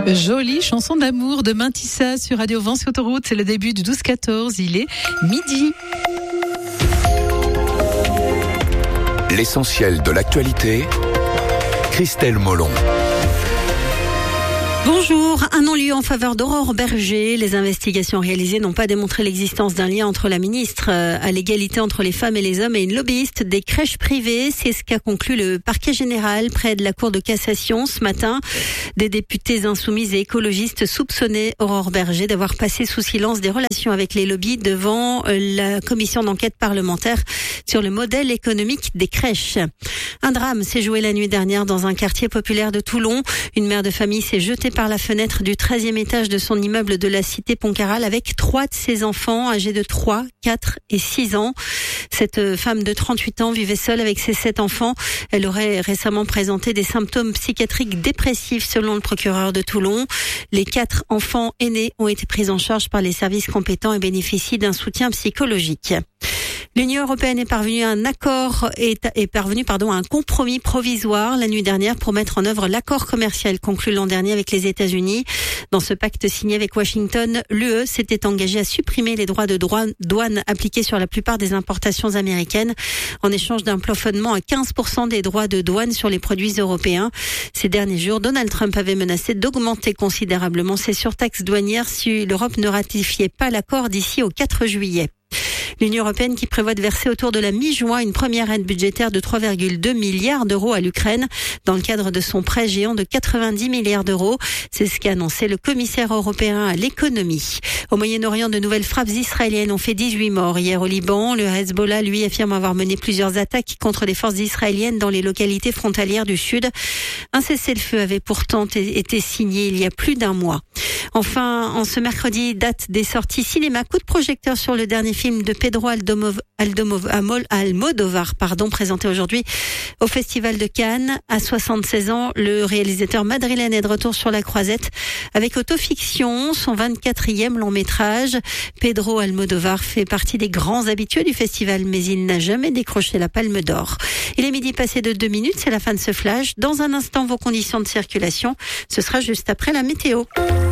Jolie chanson d'amour de Mintissa sur Radio Vence Autoroute. C'est le début du 12-14. Il est midi. L'essentiel de l'actualité, Christelle Molon. Bonjour, un non-lieu en faveur d'Aurore Berger. Les investigations réalisées n'ont pas démontré l'existence d'un lien entre la ministre à l'égalité entre les femmes et les hommes et une lobbyiste des crèches privées. C'est ce qu'a conclu le parquet général près de la Cour de cassation ce matin. Des députés insoumises et écologistes soupçonnaient Aurore Berger d'avoir passé sous silence des relations avec les lobbies devant la commission d'enquête parlementaire sur le modèle économique des crèches. Un drame s'est joué la nuit dernière dans un quartier populaire de Toulon. Une mère de famille s'est jetée par la fenêtre du 13e étage de son immeuble de la cité Pontcarral avec 3 de ses enfants âgés de 3, 4 et 6 ans. Cette femme de 38 ans vivait seule avec ses 7 enfants. Elle aurait récemment présenté des symptômes psychiatriques dépressifs selon le procureur de Toulon. Les 4 enfants aînés ont été pris en charge par les services compétents et bénéficient d'un soutien psychologique. L'Union européenne est parvenue à un compromis provisoire la nuit dernière pour mettre en œuvre l'accord commercial conclu l'an dernier avec les États-Unis. Dans ce pacte signé avec Washington, l'UE s'était engagée à supprimer les droits de douane appliqués sur la plupart des importations américaines en échange d'un plafonnement à 15% des droits de douane sur les produits européens. Ces derniers jours, Donald Trump avait menacé d'augmenter considérablement ses surtaxes douanières si l'Europe ne ratifiait pas l'accord d'ici au 4 juillet. L'Union européenne qui prévoit de verser autour de la mi-juin une première aide budgétaire de 3,2 milliards d'euros à l'Ukraine dans le cadre de son prêt géant de 90 milliards d'euros. C'est ce qu'a annoncé le commissaire européen à l'économie. Au Moyen-Orient, de nouvelles frappes israéliennes ont fait 18 morts hier au Liban. Le Hezbollah, lui, affirme avoir mené plusieurs attaques contre les forces israéliennes dans les localités frontalières du Sud. Un cessez-le-feu avait pourtant été signé il y a plus d'un mois. Enfin, en ce mercredi, date des sorties cinéma. Coup de projecteur sur le dernier film de Pedro Almodovar, présenté aujourd'hui au Festival de Cannes. À 76 ans, le réalisateur madrilène est de retour sur la croisette avec Autofiction, son 24e long métrage. Pedro Almodovar fait partie des grands habitués du festival, mais il n'a jamais décroché la Palme d'Or. Il est midi passé de 2 minutes, c'est la fin de ce flash. Dans un instant, vos conditions de circulation, ce sera juste après la météo.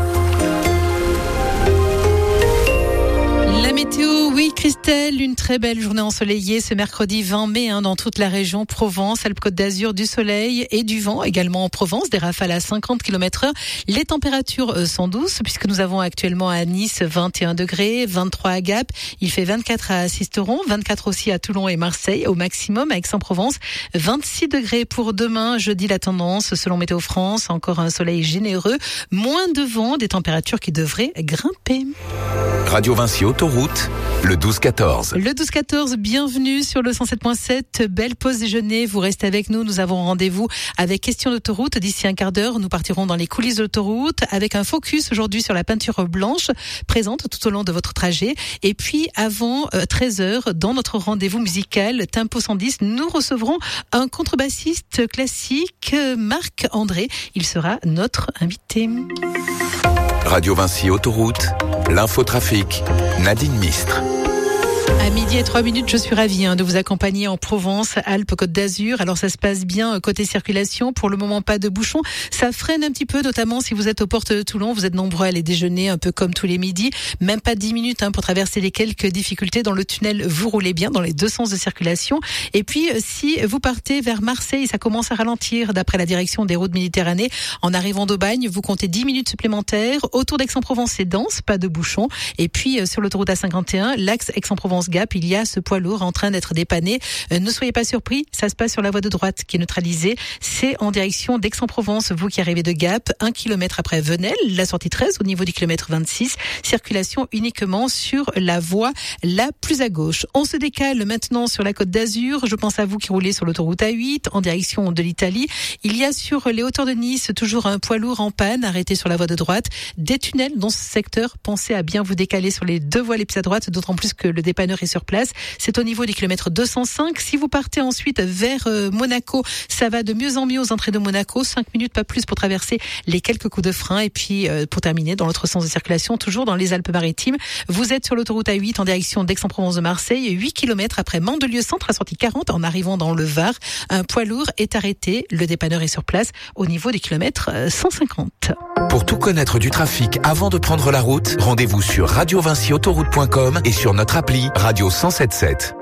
La météo, oui Christelle, une très belle journée ensoleillée ce mercredi 20 mai dans toute la région Provence, Alpes-Côte d'Azur, du soleil et du vent également en Provence, des rafales à 50 km/h. Les températures sont douces puisque nous avons actuellement à Nice 21 degrés, 23 à Gap, il fait 24 à Sisteron, 24 aussi à Toulon et Marseille au maximum, à Aix-en-Provence 26 degrés pour demain, jeudi la tendance selon Météo France, encore un soleil généreux, moins de vent, des températures qui devraient grimper. Radio Vinci Autoroute, le 12-14. Le 12-14, bienvenue sur le 107.7. Belle pause déjeuner, vous restez avec nous. Nous avons rendez-vous avec Questions d'autoroute. D'ici un quart d'heure, nous partirons dans les coulisses de l'autoroute avec un focus aujourd'hui sur la peinture blanche présente tout au long de votre trajet. Et puis avant 13h, dans notre rendez-vous musical Tempo 110, nous recevrons un contrebassiste classique, Marc André. Il sera notre invité. Radio Vinci Autoroute, l'infotrafic, Nadine Mistre. À midi et 3 minutes, je suis ravie de vous accompagner en Provence, Alpes, Côte d'Azur. Alors ça se passe bien côté circulation. Pour le moment, pas de bouchons. Ça freine un petit peu, notamment si vous êtes aux portes de Toulon. Vous êtes nombreux à aller déjeuner un peu comme tous les midis. Même pas 10 minutes pour traverser les quelques difficultés dans le tunnel. Vous roulez bien dans les deux sens de circulation. Et puis, si vous partez vers Marseille, ça commence à ralentir d'après la direction des routes Méditerranée. En arrivant d'Aubagne, vous comptez 10 minutes supplémentaires. Autour d'Aix-en-Provence, c'est dense, pas de bouchons. Et puis, sur l'autoroute A51, l'axe Aix-en-Provence-Gap, il y a ce poids lourd en train d'être dépanné. Ne soyez pas surpris, ça se passe sur la voie de droite qui est neutralisée. C'est en direction d'Aix-en-Provence, vous qui arrivez de Gap, 1 kilomètre après Venelle, la sortie 13 au niveau du kilomètre 26. Circulation uniquement sur la voie la plus à gauche. On se décale maintenant sur la Côte d'Azur. Je pense à vous qui roulez sur l'autoroute A8 en direction de l'Italie. Il y a sur les hauteurs de Nice toujours un poids lourd en panne arrêté sur la voie de droite. Des tunnels dans ce secteur. Pensez à bien vous décaler sur les deux voies les plus à droite, d'autant plus que le dépanneur est sur place. C'est au niveau du kilomètre 205. Si vous partez ensuite vers Monaco, ça va de mieux en mieux aux entrées de Monaco. 5 minutes, pas plus, pour traverser les quelques coups de frein. Et puis, pour terminer, dans l'autre sens de circulation, toujours dans les Alpes-Maritimes, vous êtes sur l'autoroute A8 en direction d'Aix-en-Provence de Marseille. 8 kilomètres après Mandelieu-Centre, à sortie 40, en arrivant dans le Var. Un poids lourd est arrêté. Le dépanneur est sur place au niveau du kilomètre 150. Pour tout connaître du trafic avant de prendre la route, rendez-vous sur radiovincyautoroute.com et sur notre appli Radio 107.7.